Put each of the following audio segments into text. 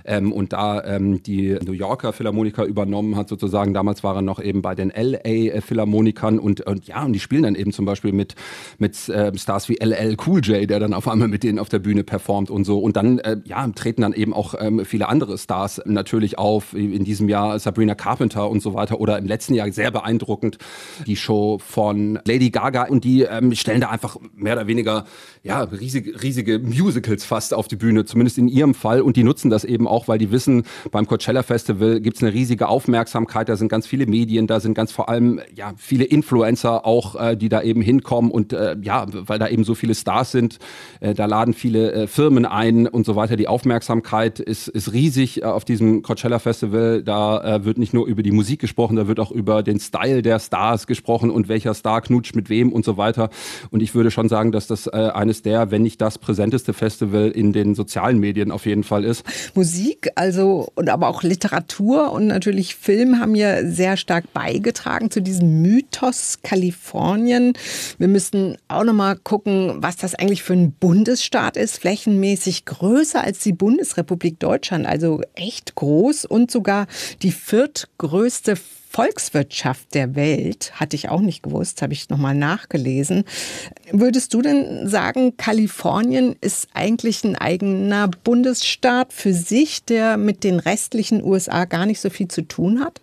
und da die New Yorker Philharmoniker übernommen hat sozusagen. Damals war er noch eben bei den LA Philharmonikern und die spielen dann eben zum Beispiel mit Stars wie LL Cool J, der dann auf einmal mit denen auf der Bühne performt und so. Und dann treten dann eben auch viele andere Stars natürlich auf. In diesem Jahr Sabrina Carpenter und so weiter. Oder im letzten Jahr sehr beeindruckend die Show von Lady Gaga. Und die stellen da einfach mehr oder weniger riesige Musicals fast auf die Bühne, zumindest in ihrem Fall. Und die nutzen das eben auch, weil die wissen, beim Coachella Festival gibt's eine riesige Aufmerksamkeit. Da sind ganz viele Medien, da sind ganz vor allem viele Influencer auch, die da eben hinkommen. Und weil da eben so viele Stars sind, da laden viele Firmen ein und so weiter. Die Aufmerksamkeit ist riesig auf diesem Coachella Festival. Da wird nicht nur über die Musik gesprochen, da wird auch über den Style der Stars gesprochen und welcher Star knutscht mit wem und so weiter. Und ich würde schon sagen, dass das eines der, wenn nicht das präsenteste Festival in den sozialen Medien auf jeden Fall ist. Musik, und aber auch Literatur und natürlich Film haben ja sehr stark beigetragen zu diesem Mythos Kalifornien. Wir müssten auch noch mal gucken, was das eigentlich für ein Bundesstaat ist. Flächenmäßig größer als die Bundesrepublik Deutschland, also echt groß und sogar die viertgrößte Volkswirtschaft der Welt, hatte ich auch nicht gewusst, habe ich nochmal nachgelesen. Würdest du denn sagen, Kalifornien ist eigentlich ein eigener Bundesstaat für sich, der mit den restlichen USA gar nicht so viel zu tun hat?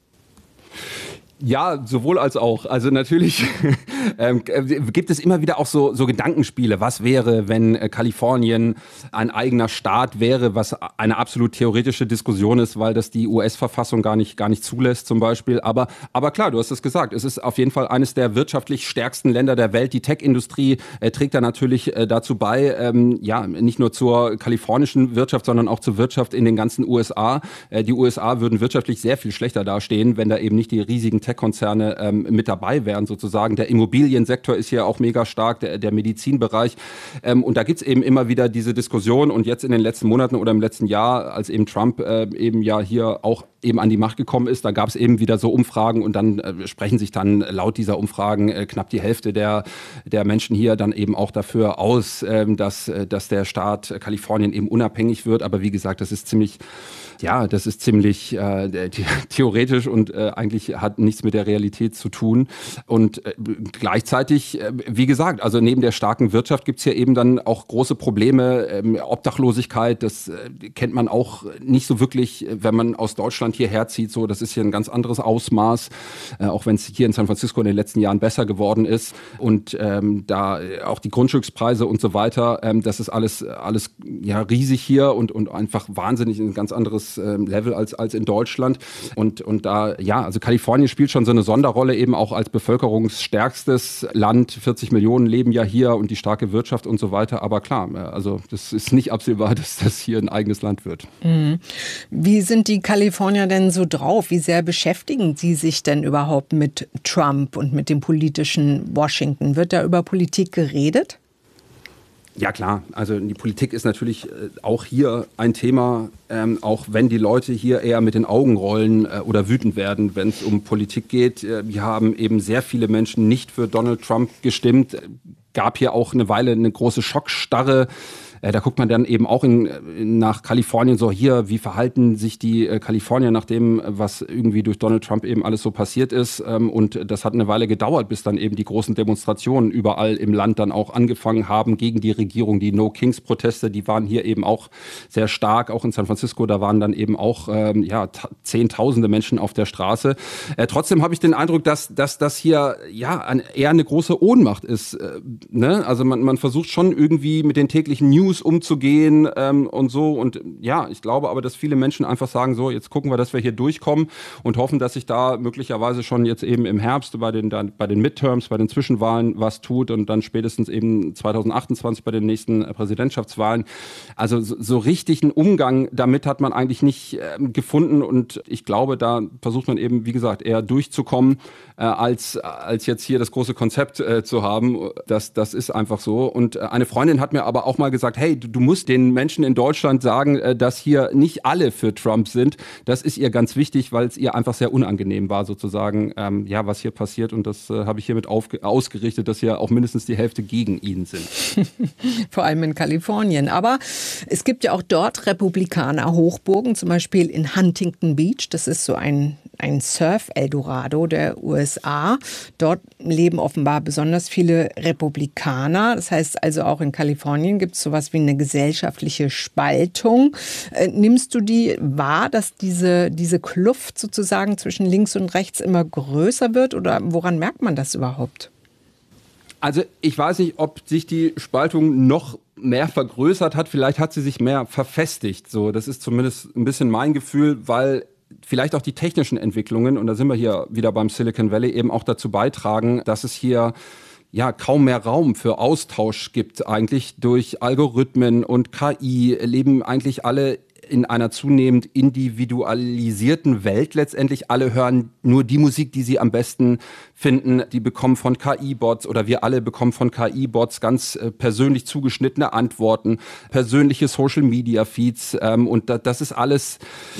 Ja, sowohl als auch. Also natürlich gibt es immer wieder auch so Gedankenspiele. Was wäre, wenn Kalifornien ein eigener Staat wäre, was eine absolut theoretische Diskussion ist, weil das die US-Verfassung gar nicht zulässt zum Beispiel. Aber klar, du hast es gesagt, es ist auf jeden Fall eines der wirtschaftlich stärksten Länder der Welt. Die Tech-Industrie trägt da natürlich dazu bei, nicht nur zur kalifornischen Wirtschaft, sondern auch zur Wirtschaft in den ganzen USA. Die USA würden wirtschaftlich sehr viel schlechter dastehen, wenn da eben nicht die riesigen Tech-Konzerne mit dabei wären sozusagen. Der Immobiliensektor ist hier auch mega stark, der Medizinbereich. Und da gibt's eben immer wieder diese Diskussion. Und jetzt in den letzten Monaten oder im letzten Jahr, als eben Trump hier auch eben an die Macht gekommen ist, da gab's eben wieder so Umfragen und dann sprechen sich dann laut dieser Umfragen knapp die Hälfte der Menschen hier dann eben auch dafür aus, dass der Staat Kalifornien eben unabhängig wird. Aber wie gesagt, das ist ziemlich theoretisch und eigentlich hat nichts mit der Realität zu tun. Und gleichzeitig, wie gesagt, also neben der starken Wirtschaft gibt's hier eben dann auch große Probleme. Obdachlosigkeit, das kennt man auch nicht so wirklich, wenn man aus Deutschland hierher zieht. So, das ist hier ein ganz anderes Ausmaß, auch wenn es hier in San Francisco in den letzten Jahren besser geworden ist. Und da auch die Grundstückspreise und so weiter, das ist alles riesig hier und einfach wahnsinnig ein ganz anderes Level als in Deutschland. Und da, also Kalifornien spielt schon so eine Sonderrolle eben auch als bevölkerungsstärkstes Land. 40 Millionen leben ja hier und die starke Wirtschaft und so weiter. Aber klar, also das ist nicht absehbar, dass das hier ein eigenes Land wird. Mhm. Wie sind die Kalifornier denn so drauf? Wie sehr beschäftigen sie sich denn überhaupt mit Trump und mit dem politischen Washington? Wird da über Politik geredet? Ja klar, also die Politik ist natürlich auch hier ein Thema, auch wenn die Leute hier eher mit den Augen rollen oder wütend werden, wenn es um Politik geht. Wir haben eben sehr viele Menschen nicht für Donald Trump gestimmt. Gab hier auch eine Weile eine große Schockstarre. Da guckt man dann eben auch nach Kalifornien so, hier, wie verhalten sich die Kalifornier nach dem, was irgendwie durch Donald Trump eben alles so passiert ist. Und das hat eine Weile gedauert, bis dann eben die großen Demonstrationen überall im Land dann auch angefangen haben gegen die Regierung. Die No-Kings-Proteste, die waren hier eben auch sehr stark, auch in San Francisco. Da waren dann eben auch Zehntausende Menschen auf der Straße. Trotzdem habe ich den Eindruck, dass das hier eher eine große Ohnmacht ist. Also man versucht schon irgendwie mit den täglichen News umzugehen und so. Und ja, ich glaube aber, dass viele Menschen einfach sagen, so, jetzt gucken wir, dass wir hier durchkommen und hoffen, dass sich da möglicherweise schon jetzt eben im Herbst bei den Midterms, bei den Zwischenwahlen was tut und dann spätestens eben 2028 bei den nächsten Präsidentschaftswahlen. Also so richtig einen Umgang damit hat man eigentlich nicht gefunden und ich glaube, da versucht man eben, wie gesagt, eher durchzukommen, als jetzt hier das große Konzept zu haben. Das ist einfach so. Und eine Freundin hat mir aber auch mal gesagt, gesagt, hey, du musst den Menschen in Deutschland sagen, dass hier nicht alle für Trump sind. Das ist ihr ganz wichtig, weil es ihr einfach sehr unangenehm war, sozusagen, was hier passiert. Und das habe ich hiermit ausgerichtet, dass hier auch mindestens die Hälfte gegen ihn sind. Vor allem in Kalifornien. Aber es gibt ja auch dort Republikaner-Hochburgen, zum Beispiel in Huntington Beach. Das ist so ein Surf-Eldorado der USA. Dort leben offenbar besonders viele Republikaner. Das heißt also auch in Kalifornien gibt es sowas wie eine gesellschaftliche Spaltung. Nimmst du die wahr, dass diese Kluft sozusagen zwischen links und rechts immer größer wird? Oder woran merkt man das überhaupt? Also ich weiß nicht, ob sich die Spaltung noch mehr vergrößert hat. Vielleicht hat sie sich mehr verfestigt. So, das ist zumindest ein bisschen mein Gefühl, weil vielleicht auch die technischen Entwicklungen, und da sind wir hier wieder beim Silicon Valley, eben auch dazu beitragen, dass es hier kaum mehr Raum für Austausch gibt. Eigentlich durch Algorithmen und KI leben eigentlich alle in einer zunehmend individualisierten Welt letztendlich. Alle hören nur die Musik, die sie am besten finden. Die bekommen von KI-Bots oder wir alle bekommen von KI-Bots ganz persönlich zugeschnittene Antworten, persönliche Social-Media-Feeds. Und das ist alles,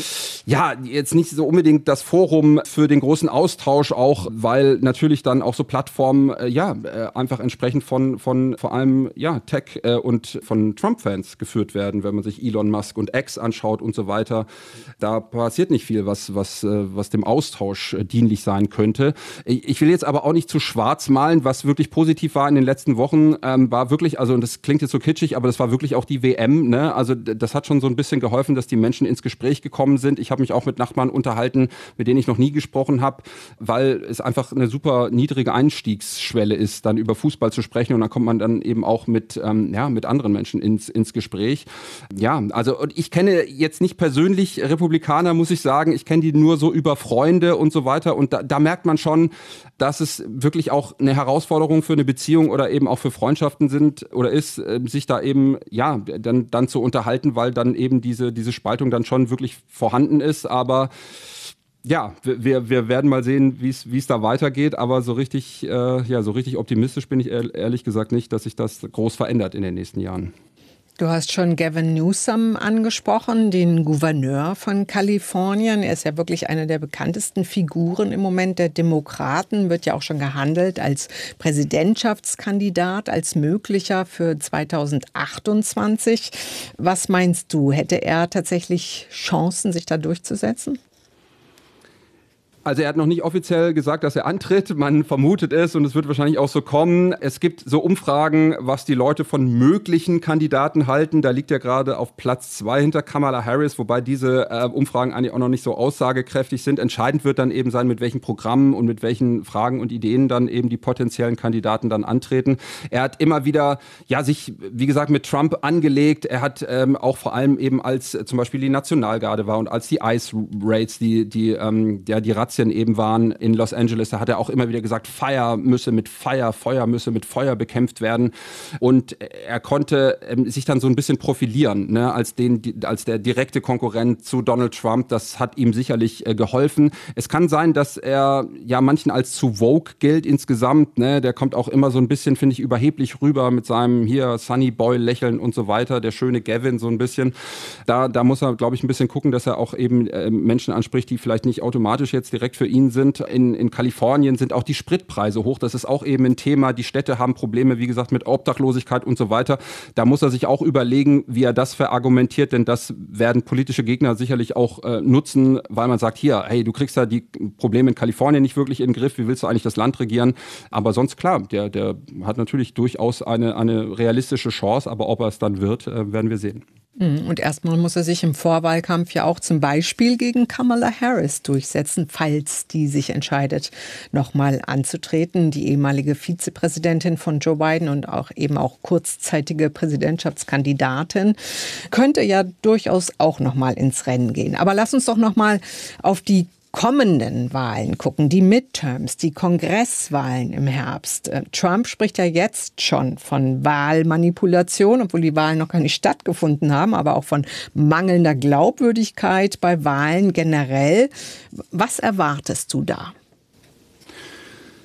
jetzt nicht so unbedingt das Forum für den großen Austausch auch, weil natürlich dann auch so Plattformen, einfach entsprechend von vor allem, Tech und von Trump-Fans geführt werden, wenn man sich Elon Musk und X anschaut und so weiter. Da passiert nicht viel, was dem Austausch dienlich sein könnte. Ich will jetzt aber auch nicht zu schwarz malen. Was wirklich positiv war in den letzten Wochen, war wirklich, und das klingt jetzt so kitschig, aber das war wirklich auch die WM. Ne? Also das hat schon so ein bisschen geholfen, dass die Menschen ins Gespräch gekommen sind. Ich habe mich auch mit Nachbarn unterhalten, mit denen ich noch nie gesprochen habe, weil es einfach eine super niedrige Einstiegsschwelle ist, dann über Fußball zu sprechen, und dann kommt man dann eben auch mit anderen Menschen ins Gespräch. Und ich kenne jetzt nicht persönlich Republikaner, muss ich sagen. Ich kenne die nur so über Freunde und so weiter. Und da merkt man schon, dass es wirklich auch eine Herausforderung für eine Beziehung oder eben auch für Freundschaften ist, sich da eben, dann zu unterhalten, weil dann eben diese Spaltung dann schon wirklich vorhanden ist. Aber wir werden mal sehen, wie es da weitergeht. Aber so richtig optimistisch bin ich ehrlich gesagt nicht, dass sich das groß verändert in den nächsten Jahren. Du hast schon Gavin Newsom angesprochen, den Gouverneur von Kalifornien. Er ist ja wirklich eine der bekanntesten Figuren im Moment der Demokraten, wird ja auch schon gehandelt als Präsidentschaftskandidat, als möglicher für 2028. Was meinst du, hätte er tatsächlich Chancen, sich da durchzusetzen? Also er hat noch nicht offiziell gesagt, dass er antritt. Man vermutet es und es wird wahrscheinlich auch so kommen. Es gibt so Umfragen, was die Leute von möglichen Kandidaten halten. Da liegt er gerade auf Platz 2 hinter Kamala Harris, wobei diese Umfragen eigentlich auch noch nicht so aussagekräftig sind. Entscheidend wird dann eben sein, mit welchen Programmen und mit welchen Fragen und Ideen dann eben die potenziellen Kandidaten dann antreten. Er hat immer wieder, sich, wie gesagt, mit Trump angelegt. Er hat auch vor allem eben, als zum Beispiel die Nationalgarde war und als die ICE Raids, die Razzien eben waren in Los Angeles, da hat er auch immer wieder gesagt, Feuer müsse mit Feuer bekämpft werden. Und er konnte sich dann so ein bisschen profilieren, ne, als der direkte Konkurrent zu Donald Trump. Das hat ihm sicherlich geholfen. Es kann sein, dass er manchen als zu woke gilt insgesamt. Ne? Der kommt auch immer so ein bisschen, finde ich, überheblich rüber mit seinem hier Sunny Boy Lächeln und so weiter. Der schöne Gavin so ein bisschen. Da muss er, glaube ich, ein bisschen gucken, dass er auch eben Menschen anspricht, die vielleicht nicht automatisch jetzt direkt für ihn sind. In Kalifornien sind auch die Spritpreise hoch. Das ist auch eben ein Thema. Die Städte haben Probleme, wie gesagt, mit Obdachlosigkeit und so weiter. Da muss er sich auch überlegen, wie er das verargumentiert, denn das werden politische Gegner sicherlich auch nutzen, weil man sagt, du kriegst ja die Probleme in Kalifornien nicht wirklich in den Griff. Wie willst du eigentlich das Land regieren? Aber sonst klar, der hat natürlich durchaus eine realistische Chance, aber ob er es dann wird, werden wir sehen. Und erstmal muss er sich im Vorwahlkampf ja auch zum Beispiel gegen Kamala Harris durchsetzen, falls die sich entscheidet, nochmal anzutreten. Die ehemalige Vizepräsidentin von Joe Biden und auch kurzzeitige Präsidentschaftskandidatin könnte ja durchaus auch nochmal ins Rennen gehen. Aber lass uns doch nochmal auf die kommenden Wahlen gucken, die Midterms, die Kongresswahlen im Herbst. Trump spricht ja jetzt schon von Wahlmanipulation, obwohl die Wahlen noch gar nicht stattgefunden haben, aber auch von mangelnder Glaubwürdigkeit bei Wahlen generell. Was erwartest du da?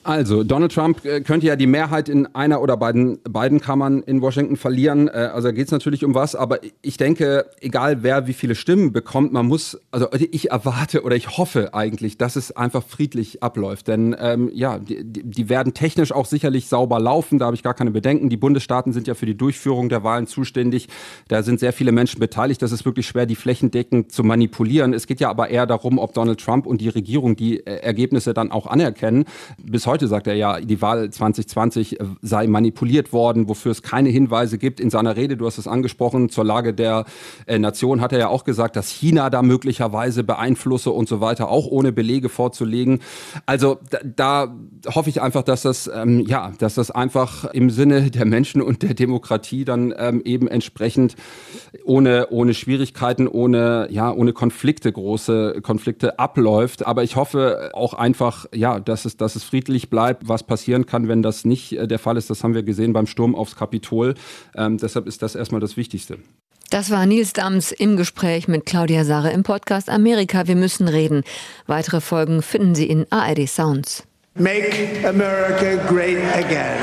Also, Donald Trump könnte ja die Mehrheit in einer oder beiden Kammern in Washington verlieren. Also da geht es natürlich um was. Aber ich denke, egal wer wie viele Stimmen bekommt, ich erwarte oder ich hoffe eigentlich, dass es einfach friedlich abläuft. Denn die werden technisch auch sicherlich sauber laufen. Da habe ich gar keine Bedenken. Die Bundesstaaten sind ja für die Durchführung der Wahlen zuständig. Da sind sehr viele Menschen beteiligt. Das ist wirklich schwer, die flächendeckend zu manipulieren. Es geht ja aber eher darum, ob Donald Trump und die Regierung die Ergebnisse dann auch anerkennen. Bis heute sagt er ja, die Wahl 2020 sei manipuliert worden, wofür es keine Hinweise gibt. In seiner Rede, du hast es angesprochen, zur Lage der Nation hat er ja auch gesagt, dass China da möglicherweise beeinflusse und so weiter, auch ohne Belege vorzulegen. Also da hoffe ich einfach, dass das einfach im Sinne der Menschen und der Demokratie dann eben entsprechend ohne Schwierigkeiten, ohne große Konflikte abläuft. Aber ich hoffe auch einfach, dass es friedlich bleibt. Was passieren kann, wenn das nicht der Fall ist, das haben wir gesehen beim Sturm aufs Kapitol. Deshalb ist das erstmal das Wichtigste. Das war Nils Dams im Gespräch mit Claudia Sarre im Podcast Amerika, wir müssen reden. Weitere Folgen finden Sie in ARD Sounds. Make America great again.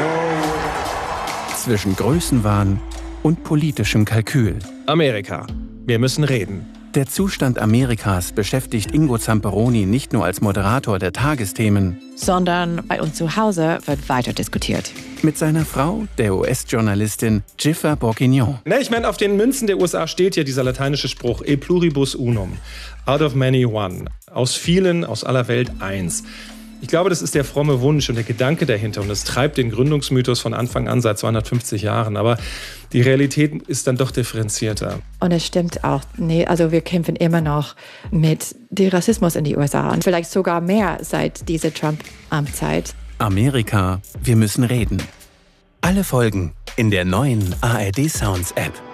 Zwischen Größenwahn und politischem Kalkül. Amerika, wir müssen reden. Der Zustand Amerikas beschäftigt Ingo Zamperoni nicht nur als Moderator der Tagesthemen, sondern bei uns zu Hause wird weiter diskutiert. Mit seiner Frau, der US-Journalistin Jiffer Bourguignon. Ich meine, auf den Münzen der USA steht ja dieser lateinische Spruch E pluribus unum, out of many one, aus vielen, aus aller Welt eins. Ich glaube, das ist der fromme Wunsch und der Gedanke dahinter und es treibt den Gründungsmythos von Anfang an seit 250 Jahren. Aber die Realität ist dann doch differenzierter. Und es stimmt auch, wir kämpfen immer noch mit dem Rassismus in die USA und vielleicht sogar mehr seit dieser Trump-Amtszeit. Amerika, wir müssen reden. Alle Folgen in der neuen ARD Sounds App.